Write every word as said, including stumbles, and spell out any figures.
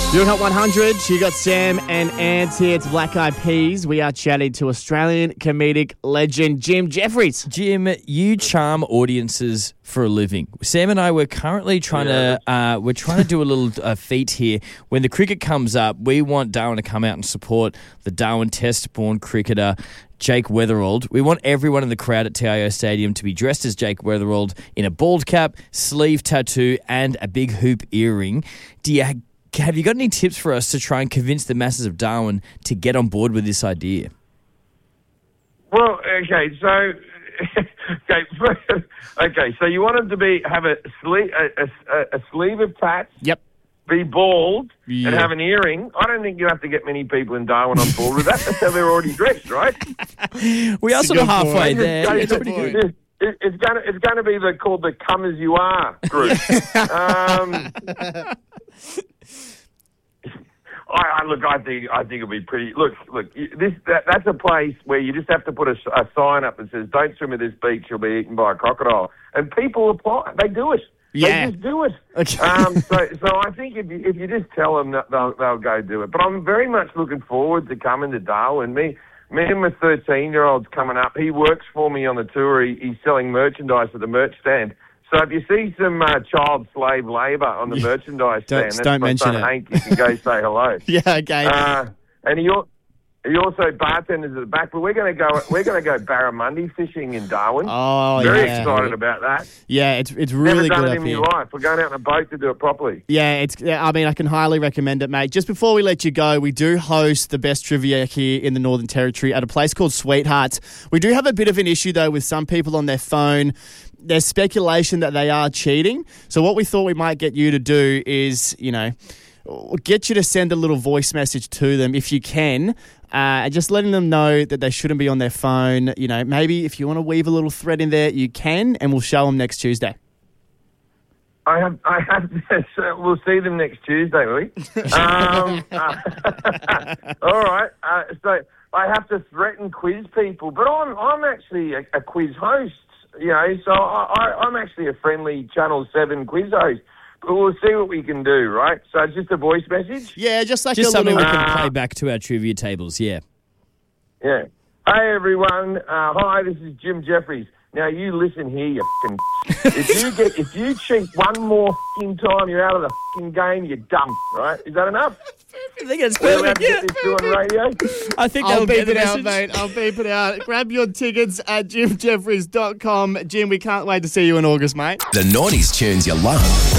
Doing Hot one hundred, you got Sam and Ant here. It's Black Eyed Peas. We are chatting to Australian comedic legend Jim Jeffries. Jim, you charm audiences for a living. Sam and I were currently trying yeah. to uh, we're trying to do a little uh, feat here. When the cricket comes up, we want Darwin to come out and support the Darwin Test-born cricketer Jake Weatherald. We want everyone in the crowd at T I O Stadium to be dressed as Jake Weatherald in a bald cap, sleeve tattoo, and a big hoop earring. Do you Have you got any tips for us to try and convince the masses of Darwin to get on board with this idea? Well, okay, so okay, okay, so you want him to be have a sleeve a, a, a sleeve of tats. Yep. Be bald yeah. and have an earring. I don't think you have to get many people in Darwin on board with that. That's how they're already dressed, right? We are sort of halfway there. It's, it's pretty good. It, it, it's going to it's going to be the called the Come As You Are group. um, I, I look, I think, I think it'll be pretty. Look, look, this that, that's a place where you just have to put a, a sign up that says, "Don't swim at this beach; you'll be eaten by a crocodile." And people apply; they do it. Yeah. They just do it. Okay. um, so, so I think if you, if you just tell them, that they'll, they'll go do it. But I'm very much looking forward to coming to Darwin. Me, me and my thirteen-year-old's coming up. He works for me on the tour. He, he's selling merchandise at the merch stand. So if you see some uh, child slave labour on the Yeah. merchandise Don't- stand, don't that's my mention son it. Hank. You can go say hello. Yeah, okay. Uh, and he, al- he also bartenders at the back. But we're going to go. We're going to go barramundi fishing in Darwin. Oh, Very yeah. excited about that. Yeah, it's it's really Never done good it up in here. your life. We're going out on a boat to do it properly. Yeah, it's. yeah, I mean, I can highly recommend it, mate. Just before we let you go, we do host the best trivia here in the Northern Territory at a place called Sweethearts. We do have a bit of an issue, though, with some people on their phone. There's speculation that they are cheating. So what we thought we might get you to do is, you know, get you to send a little voice message to them if you can, uh, just letting them know that they shouldn't be on their phone. You know, maybe if you want to weave a little thread in there, you can, and we'll show them next Tuesday. I have, I have. So we'll see them next Tuesday, will we? um, uh, all right. Uh, so I have to threaten quiz people, but I'm, I'm actually a, a quiz host. You know, so I, I, I'm actually a friendly Channel seven quiz host. But we'll see what we can do, right? So it's just a voice message? Yeah, just like Just a something little... we can Uh, play back to our trivia tables, yeah. Yeah. Hey, everyone. Uh, hi, this is Jim Jeffries. Now, you listen here, you f***ing... if you get, if you cheat one more f***ing time, you're out of the f***ing game, you're dumb, right? Is that enough? I think it's Are you allowed perfect. to get this through on radio? I think I'll that'll get beep the it out, message. mate. I'll beep it out. Grab your tickets at jim jeffries dot com. Jim, we can't wait to see you in August, mate. The noughties tunes you love.